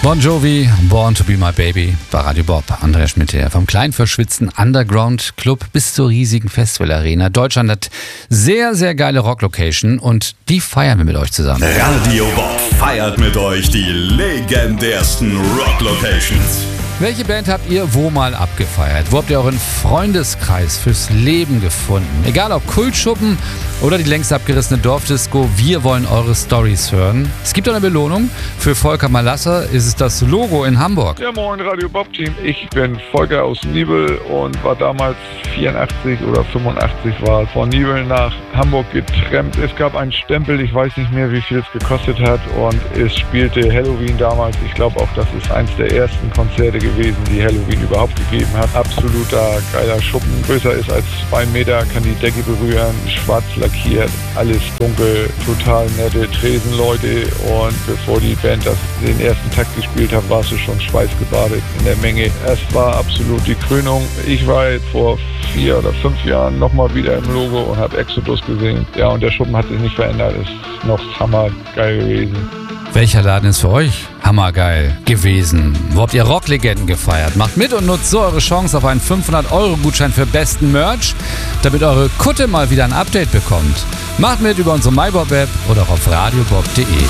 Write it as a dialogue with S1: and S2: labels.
S1: Bon Jovi, Born to be my baby, bei Radio Bob. Andreas Schmidt hier. Vom klein verschwitzten Underground-Club bis zur riesigen Festival-Arena. Deutschland hat sehr, sehr geile Rock-Location und die feiern wir mit euch zusammen.
S2: Radio Bob feiert mit euch die legendärsten Rock-Locations.
S1: Welche Band habt ihr wo mal abgefeiert? Wo habt ihr euren Freundeskreis fürs Leben gefunden? Egal ob Kultschuppen oder die längst abgerissene Dorfdisco, wir wollen eure Storys hören. Es gibt auch eine Belohnung. Für Volker Malasser ist es das Logo in Hamburg.
S3: Ja, moin Radio Bob Team. Ich bin Volker aus Nibel und war damals 84 oder 85 war von Nibel nach Hamburg getrennt. Es gab einen Stempel, ich weiß nicht mehr, wie viel es gekostet hat und es spielte Halloween damals. Ich glaube auch, das ist eins der ersten Konzerte gewesen, die Halloween überhaupt gegeben hat. Absoluter geiler Schuppen, größer ist als 2 Meter, kann die Decke berühren, schwarz lackiert, alles dunkel, total nette Tresenleute und bevor die Band den ersten Takt gespielt hat, warst du schon schweißgebadet in der Menge. Es war absolut die Krönung. Ich war jetzt vor 4 oder 5 Jahren nochmal wieder im Logo und habe Exodus gesehen. Ja, und der Schuppen hat sich nicht verändert, ist noch hammergeil gewesen.
S1: Welcher Laden ist für euch hammergeil gewesen? Wo habt ihr Rocklegenden gefeiert? Macht mit und nutzt so eure Chance auf einen 500-Euro-Gutschein für besten Merch, damit eure Kutte mal wieder ein Update bekommt. Macht mit über unsere MyBob-App oder auch auf radiobob.de.